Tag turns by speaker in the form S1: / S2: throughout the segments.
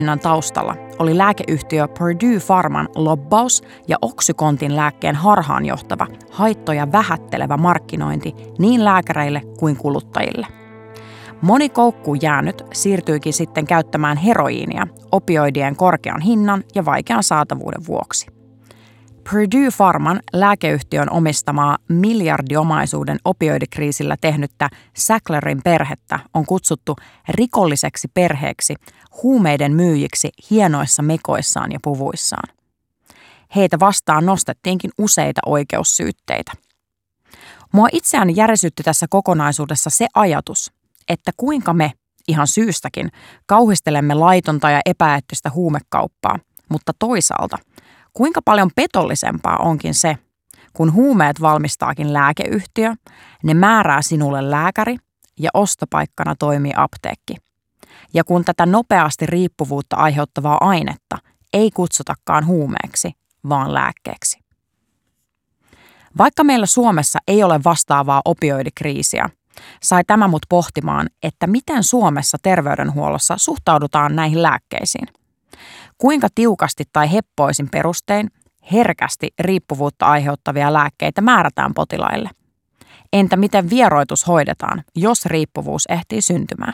S1: taustalla oli lääkeyhtiö Purdue Pharman lobbaus ja Oxycontin lääkkeen harhaanjohtava, haittoja vähättelevä markkinointi niin lääkäreille kuin kuluttajille. Moni koukkuun jäänyt siirtyikin sitten käyttämään heroiinia opioidien korkean hinnan ja vaikean saatavuuden vuoksi. Purdue Pharman lääkeyhtiön omistamaa miljardiomaisuuden opioidikriisillä tehnyttä Sacklerin perhettä on kutsuttu rikolliseksi perheeksi, huumeiden myyjiksi hienoissa mekoissaan ja puvuissaan. Heitä vastaan nostettiinkin useita oikeussyytteitä. Mua itseäni järisytti tässä kokonaisuudessa se ajatus, että kuinka me, ihan syystäkin, kauhistelemme laitonta ja epäeettistä huumekauppaa, mutta toisaalta kuinka paljon petollisempaa onkin se, kun huumeet valmistaakin lääkeyhtiö, ne määrää sinulle lääkäri ja ostopaikkana toimii apteekki. Ja kun tätä nopeasti riippuvuutta aiheuttavaa ainetta ei kutsutakaan huumeeksi, vaan lääkkeeksi. Vaikka meillä Suomessa ei ole vastaavaa opioidikriisiä, sai tämä mut pohtimaan, että miten Suomessa terveydenhuollossa suhtaudutaan näihin lääkkeisiin. Kuinka tiukasti tai heppoisin perustein herkästi riippuvuutta aiheuttavia lääkkeitä määrätään potilaille? Entä miten vieroitus hoidetaan, jos riippuvuus ehtii syntymään?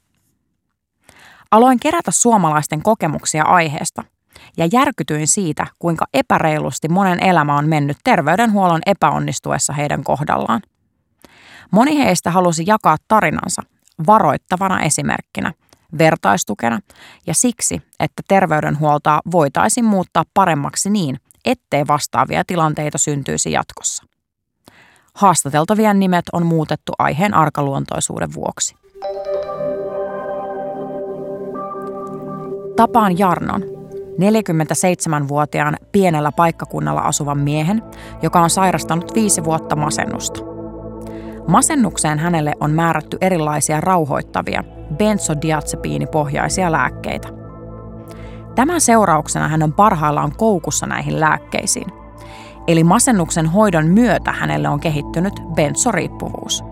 S1: Aloin kerätä suomalaisten kokemuksia aiheesta ja järkytyin siitä, kuinka epäreilusti monen elämä on mennyt terveydenhuollon epäonnistuessa heidän kohdallaan. Moni heistä halusi jakaa tarinansa varoittavana esimerkkinä, vertaistukena ja siksi, että terveydenhuoltoa voitaisiin muuttaa paremmaksi niin, ettei vastaavia tilanteita syntyisi jatkossa. Haastateltavien nimet on muutettu aiheen arkaluontoisuuden vuoksi. Tapaan Jarnon, 47-vuotiaan pienellä paikkakunnalla asuvan miehen, joka on sairastanut 5 vuotta masennusta. Masennukseen hänelle on määrätty erilaisia rauhoittavia, benzodiazepiinipohjaisia lääkkeitä. Tämän seurauksena hän on parhaillaan koukussa näihin lääkkeisiin. Eli masennuksen hoidon myötä hänelle on kehittynyt benzoriippuvuus.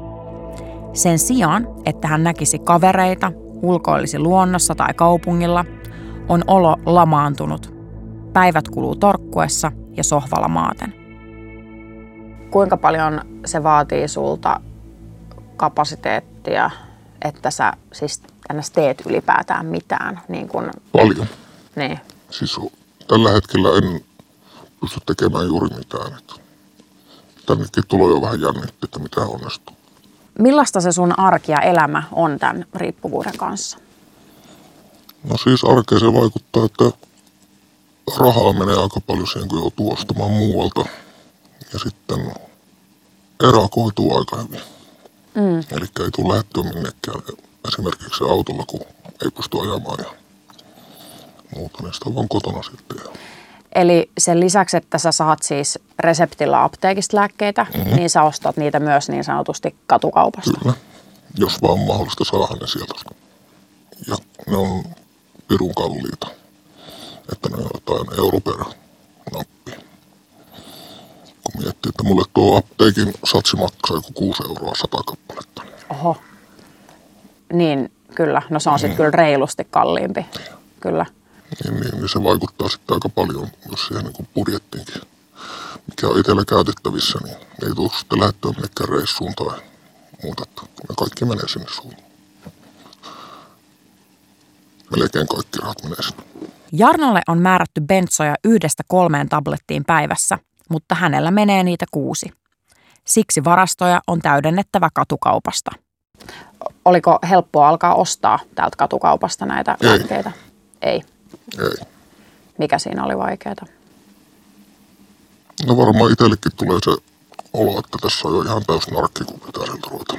S1: Sen sijaan, että hän näkisi kavereita, ulkoilisi luonnossa tai kaupungilla, on olo lamaantunut. Päivät kuluu torkkuessa ja sohvalla maaten. Kuinka paljon se vaatii sulta kapasiteettia, että sä siis teet ylipäätään mitään? Niin kun...
S2: Paljon.
S1: Niin.
S2: Siis tällä hetkellä en pysty tekemään juuri mitään. Tännekin tulee jo vähän jännitti, että mitä onnistuu.
S1: Millaista se sun arki ja elämä on tämän riippuvuuden kanssa?
S2: No siis arkeen se vaikuttaa, että rahaa menee aika paljon siihen, kun joutuu ostamaan muualta. Ja sitten erakoituu aika hyvin. Eli ei tule lähdettyä minnekään esimerkiksi autolla, kun ei pysty ajamaan ja muuta, niin sitä on vaan kotona sitten.
S1: Eli sen lisäksi, että sä saat siis reseptillä apteekista lääkkeitä, niin sä ostat niitä myös niin sanotusti katukaupasta.
S2: Kyllä, jos vaan on mahdollista saada ne sieltä. Ja ne on pirun kalliita, että ne on jotain euro per nappi. Kun miettii, että mulle tuo apteekin satsi maksaa joku 6 euroa 100 kappaletta.
S1: Oho. Niin, kyllä. No se on sitten kyllä reilusti kalliimpi. Kyllä.
S2: Niin se vaikuttaa sitten aika paljon myös siihen niin budjettiinkin. Mikä on itsellä käytettävissä, niin ei tule sitten lähdettyä minnekään reissuun tai muuta. Ne kaikki menee sinne suuntaan. Melkein kaikki rahat menee sinne.
S1: Jarnolle on määrätty benzoja 1-3 tablettiin päivässä, mutta hänellä menee niitä 6. Siksi varastoja on täydennettävä katukaupasta. Oliko helppoa alkaa ostaa täältä katukaupasta näitä lääkkeitä? Ei. Mikä siinä oli vaikeaa?
S2: No varmaan itsellekin tulee se olo, että tässä on jo ihan täys narkki, kun pitää sieltä ruveta.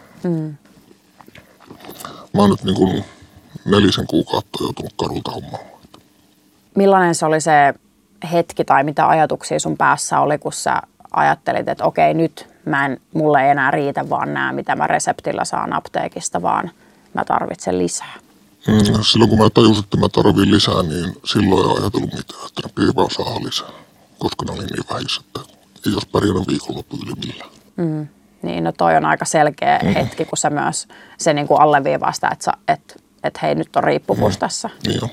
S2: Mä oon nyt niin kuin 4 kuukautta joutunut kadulta hommaamaan.
S1: Millainen se oli se hetki tai mitä ajatuksia sun päässä oli, kun sä ajattelit, että okei, nyt mulle ei enää riitä vaan nämä, mitä mä reseptillä saan apteekista, vaan mä tarvitsen lisää?
S2: Silloin kun mä tajusin, että mä tarvitsen lisää, niin silloin ei ajatellut mitään, että ne piti vaan saada lisää. Koska ne oli niin vähissä, että ei olisi pärjännyt viikonloppu yli millään. Niin,
S1: no toi on aika selkeä hetki, kun se myös se niin kuin alleviivaa sitä, että että hei nyt on riippuvuus tässä.
S2: Niin on.